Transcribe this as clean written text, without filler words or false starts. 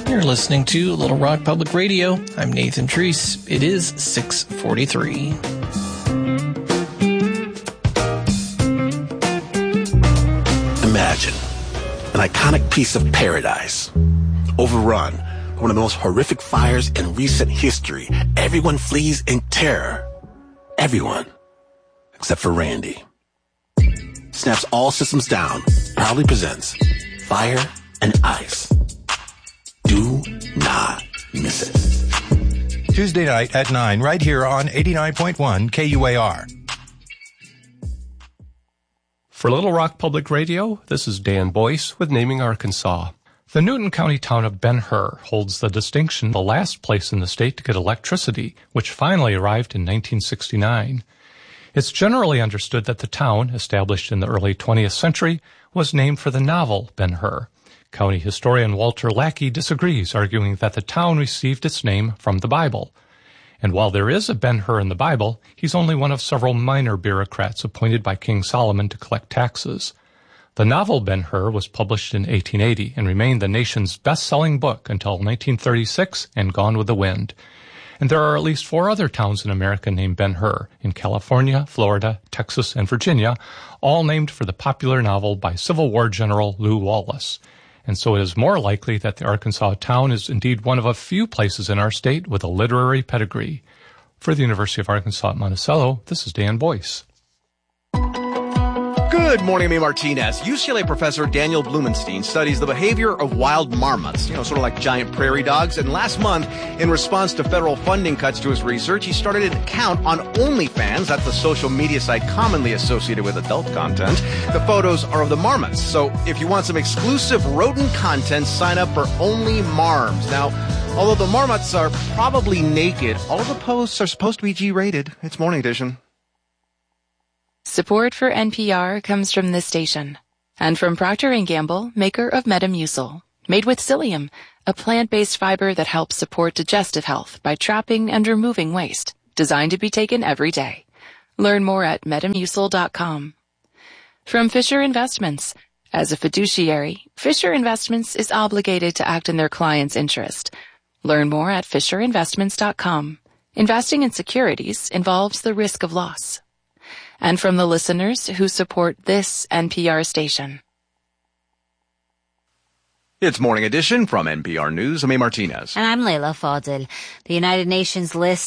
You're listening to Little Rock Public Radio. I'm Nathan Treese. It is 6:43. Imagine an iconic piece of paradise, overrun by one of the most horrific fires in recent history. Everyone flees in terror. Everyone, except for Randy. Snaps All Systems Down proudly presents Fire and Ice. Do not miss it. Tuesday night at 9, right here on 89.1 KUAR. For Little Rock Public Radio, this is Dan Boyce with Naming Arkansas. The Newton County town of Ben-Hur holds the distinction the last place in the state to get electricity, which finally arrived in 1969. It's generally understood that the town, established in the early 20th century, was named for the novel Ben-Hur. County historian Walter Lackey disagrees, arguing that the town received its name from the Bible. And while there is a Ben-Hur in the Bible, he's only one of several minor bureaucrats appointed by King Solomon to collect taxes. The novel Ben-Hur was published in 1880 and remained the nation's best-selling book until 1936 and Gone with the Wind. And there are at least 4 other towns in America named Ben-Hur, in California, Florida, Texas, and Virginia, all named for the popular novel by Civil War General Lew Wallace. And so it is more likely that the Arkansas town is indeed one of a few places in our state with a literary pedigree. For the University of Arkansas at Monticello, this is Dan Boyce. Good morning, I'm A. Martinez. UCLA professor Daniel Blumenstein studies the behavior of wild marmots, sort of like giant prairie dogs. And last month, in response to federal funding cuts to his research, he started an account on OnlyFans. That's the social media site commonly associated with adult content. The photos are of the marmots. So if you want some exclusive rodent content, sign up for Only Marms. Now, although the marmots are probably naked, all of the posts are supposed to be G-rated. It's Morning Edition. Support for NPR comes from this station and from Procter & Gamble, maker of Metamucil, made with psyllium, a plant-based fiber that helps support digestive health by trapping and removing waste, designed to be taken every day. Learn more at Metamucil.com. From Fisher Investments. As a fiduciary, Fisher Investments is obligated to act in their client's interest. Learn more at FisherInvestments.com. Investing in securities involves the risk of loss. And from the listeners who support this NPR station. It's Morning Edition from NPR News. I'm A. Martinez. And I'm Layla Fadel. The United Nations lists